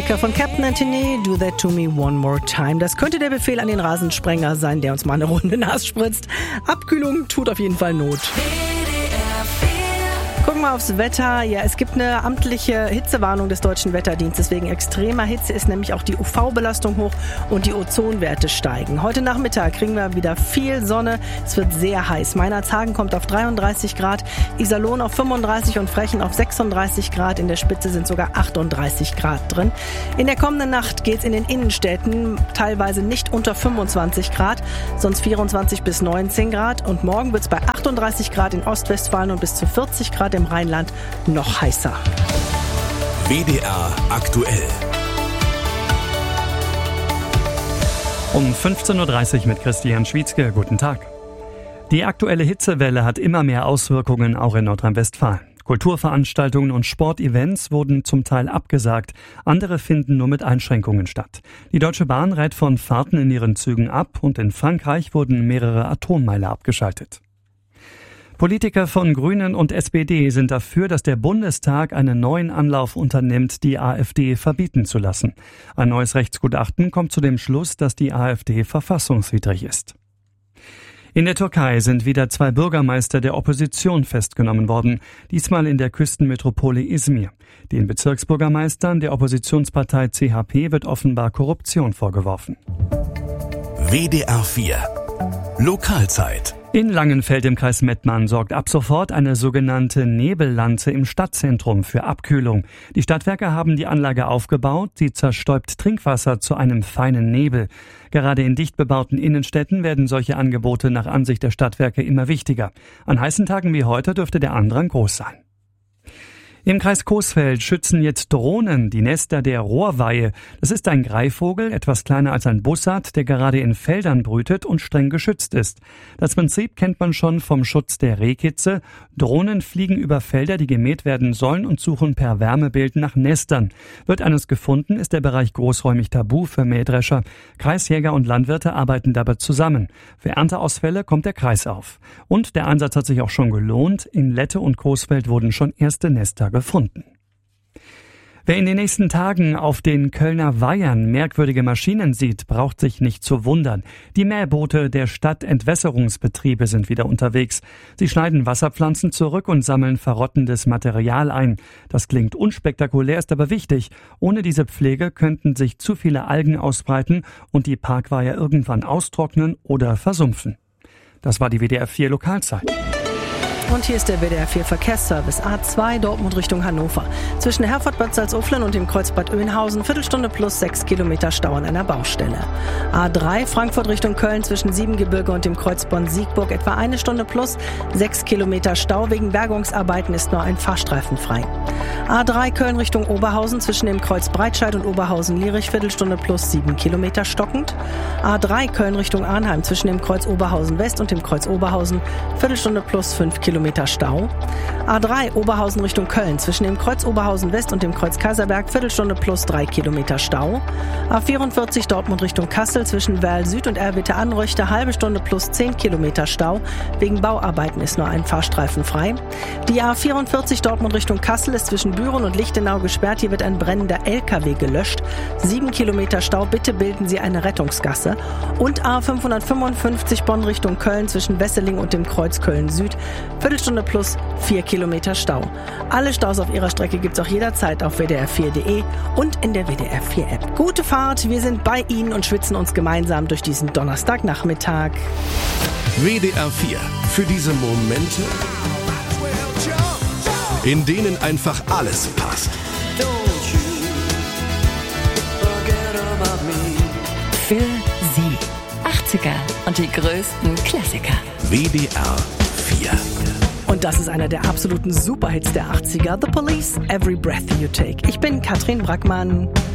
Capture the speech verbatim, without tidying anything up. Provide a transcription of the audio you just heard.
Klassiker von Captain Anthony, Do That To Me One More Time. Das könnte der Befehl an den Rasensprenger sein, der uns mal eine Runde nass spritzt. Abkühlung tut auf jeden Fall Not. Gucken wir aufs Wetter. Ja, es gibt eine amtliche Hitzewarnung des Deutschen Wetterdienstes. Wegen extremer Hitze ist nämlich auch die U V-Belastung hoch und die Ozonwerte steigen. Heute Nachmittag kriegen wir wieder viel Sonne. Es wird sehr heiß. Meinerzhagen kommt auf dreiunddreißig Grad, Iserlohn auf fünfunddreißig und Frechen auf sechsunddreißig Grad. In der Spitze sind sogar achtunddreißig Grad drin. In der kommenden Nacht geht es in den Innenstädten teilweise nicht unter fünfundzwanzig Grad, sonst vierundzwanzig bis neunzehn Grad. Und morgen wird es bei achtunddreißig Grad in Ostwestfalen und bis zu vierzig Grad im Rheinland noch heißer. W D R aktuell. Um fünfzehn Uhr dreißig mit Christian Schwietzke. Guten Tag. Die aktuelle Hitzewelle hat immer mehr Auswirkungen, auch in Nordrhein-Westfalen. Kulturveranstaltungen und Sportevents wurden zum Teil abgesagt. Andere finden nur mit Einschränkungen statt. Die Deutsche Bahn rät von Fahrten in ihren Zügen ab und in Frankreich wurden mehrere Atommeiler abgeschaltet. Politiker von Grünen und S P D sind dafür, dass der Bundestag einen neuen Anlauf unternimmt, die AfD verbieten zu lassen. Ein neues Rechtsgutachten kommt zu dem Schluss, dass die AfD verfassungswidrig ist. In der Türkei sind wieder zwei Bürgermeister der Opposition festgenommen worden, diesmal in der Küstenmetropole Izmir. Den Bezirksbürgermeistern der Oppositionspartei C H P wird offenbar Korruption vorgeworfen. W D R vier Lokalzeit. In Langenfeld im Kreis Mettmann sorgt ab sofort eine sogenannte Nebellanze im Stadtzentrum für Abkühlung. Die Stadtwerke haben die Anlage aufgebaut, sie zerstäubt Trinkwasser zu einem feinen Nebel. Gerade in dicht bebauten Innenstädten werden solche Angebote nach Ansicht der Stadtwerke immer wichtiger. An heißen Tagen wie heute dürfte der Andrang groß sein. Im Kreis Coesfeld schützen jetzt Drohnen die Nester der Rohrweihe. Das ist ein Greifvogel, etwas kleiner als ein Bussard, der gerade in Feldern brütet und streng geschützt ist. Das Prinzip kennt man schon vom Schutz der Rehkitze. Drohnen fliegen über Felder, die gemäht werden sollen, und suchen per Wärmebild nach Nestern. Wird eines gefunden, ist der Bereich großräumig tabu für Mähdrescher. Kreisjäger und Landwirte arbeiten dabei zusammen. Für Ernteausfälle kommt der Kreis auf. Und der Einsatz hat sich auch schon gelohnt. In Lette und Coesfeld wurden schon erste Nester gefunden. Wer in den nächsten Tagen auf den Kölner Weihern merkwürdige Maschinen sieht, braucht sich nicht zu wundern. Die Mähboote der Stadtentwässerungsbetriebe sind wieder unterwegs. Sie schneiden Wasserpflanzen zurück und sammeln verrottendes Material ein. Das klingt unspektakulär, ist aber wichtig. Ohne diese Pflege könnten sich zu viele Algen ausbreiten und die Parkweiher irgendwann austrocknen oder versumpfen. Das war die W D R vier Lokalzeit. Und hier ist der W D R vier Verkehrsservice. A zwei Dortmund Richtung Hannover. Zwischen Herford-Bad Salzuflen und dem Kreuz Bad Oeynhausen Viertelstunde plus sechs Kilometer Stau an einer Baustelle. A drei Frankfurt Richtung Köln zwischen Siebengebirge und dem Kreuz Bonn-Siegburg etwa eine Stunde plus sechs Kilometer Stau. Wegen Bergungsarbeiten ist nur ein Fahrstreifen frei. A drei Köln Richtung Oberhausen zwischen dem Kreuz Breitscheid und Oberhausen-Lierich Viertelstunde plus sieben Kilometer stockend. A drei Köln Richtung Arnheim zwischen dem Kreuz Oberhausen West und dem Kreuz Oberhausen Viertelstunde plus fünf Kilometer Stau. A drei Oberhausen Richtung Köln zwischen dem Kreuz Oberhausen West und dem Kreuz Kaiserberg Viertelstunde plus drei Kilometer Stau. A vierundvierzig Dortmund Richtung Kassel zwischen Werl Süd und Erwitte-Anröchte halbe Stunde plus zehn Kilometer Stau. Wegen Bauarbeiten ist nur ein Fahrstreifen frei. Die A vierundvierzig Dortmund Richtung Kassel ist zwischen Büren und Lichtenau gesperrt. Hier wird ein brennender L K W gelöscht. sieben Kilometer Stau. Bitte bilden Sie eine Rettungsgasse. Und A fünfhundertfünfundfünfzig Bonn Richtung Köln zwischen Wesseling und dem Kreuz Köln Süd Viertelstunde plus vier Kilometer Stau. Alle Staus auf Ihrer Strecke gibt's auch jederzeit auf W D R vier Punkt de und in der W D R vier App. Gute Fahrt, wir sind bei Ihnen und schwitzen uns gemeinsam durch diesen Donnerstagnachmittag. W D R vier. Für diese Momente, in denen einfach alles passt. Für Sie. achtziger und die größten Klassiker. W D R vier. Und das ist einer der absoluten Superhits der achtziger. The Police, Every Breath You Take. Ich bin Katrin Brackmann.